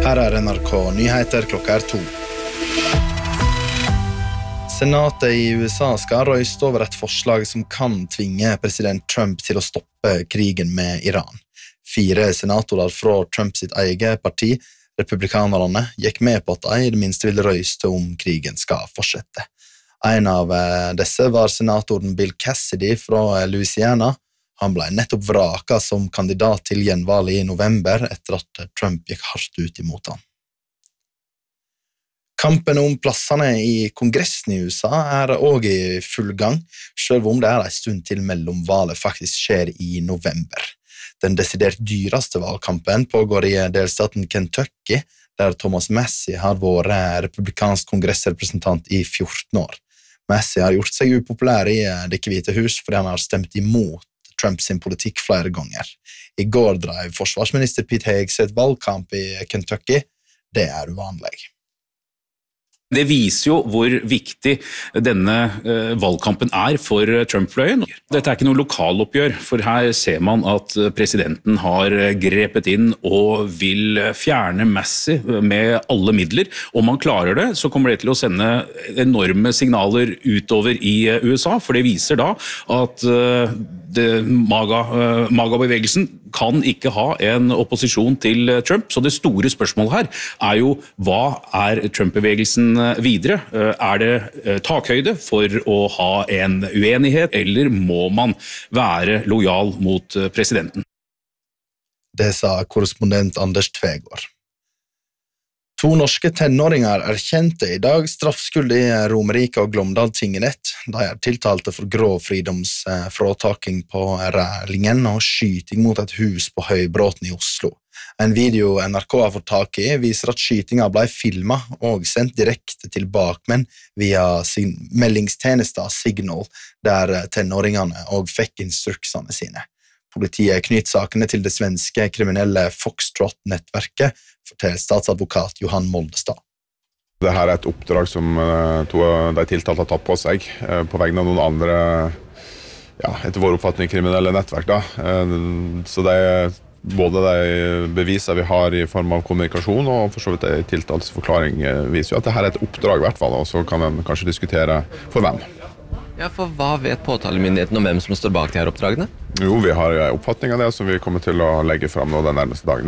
Her NRK Nyheter klokka 2. Senatet i USA skal røyste over et forslag som kan tvinge president Trump til å stoppe krigen med Iran. 4 senatorer fra Trump sitt eget parti, republikanerne, gikk med på at de i det minste ville røyste om krigen skal fortsette. En av disse var senatoren Bill Cassidy fra Louisiana. Han ble nettopp vraket som kandidat til gjenvalg i november etter at Trump gikk hardt ut imot han. Kampen om plassene i Kongressen i USA er også i full gang, selv om det er en stund til mellom valget faktisk skjer i november. Den desidert dyreste valgkampen pågår i delstaten Kentucky, der Thomas Massie har vært republikansk kongressrepresentant i 14 år. Massie har gjort seg upopulær i Det hvite hus fordi han har stemt imot Trumps politikk flere ganger. I går drev forsvarsminister Pete Hegseth valgkamp i Kentucky. Det er uvanlig. Det viser jo hvor viktig denne valgkampen er for Trump-fløyen. Dette er ikke noe lokaloppgjør, for her ser man at presidenten har grepet inn og vil fjerne Massie med alle midler. Om han klarer det, så kommer det til å sende enorme signaler utover i USA, for det viser da at MAGA-bevegelsen kan ikke ha en opposisjon til Trump, så det store spørsmålet her er jo hva er Trump-bevegelsen videre? Er det takhøyde for å ha en uenighet, eller må man være lojal mot presidenten? Det sa korrespondent Anders Tvegård. 2 norske tenåringer erkjente i dag straffskyld i Romerike og Glåmdal tingrett. De er tiltalte for grov fridomsfråtaking på Rælingen og skyting mot et hus på Høybråten i Oslo. En video NRK har fått tak i viser at skytinga ble filmet og sendt direkte til bakmenn via meldingstjenesta Signal, der tenåringene også fikk instruksene sine. Politiet knytter sakene til det svenske kriminelle Foxtrot-nettverket, forteller statsadvokat Johan Moldestad. Dette er et oppdrag som 2 av de tiltalte har tatt på seg på vegne av noen andre, etter vår oppfatning, kriminelle nettverk. Så det er både de beviser vi har i form av kommunikasjon og for så vidt en tiltalsforklaring viser jo at dette er et oppdrag i hvert fall, og så kan en kanskje diskutere for hvem. Ja, for hva vet påtalemyndigheten om hvem som står bak de her oppdragene? Jo, vi har en oppfatning av det som vi kommer til å legge frem nå de nærmeste dagene.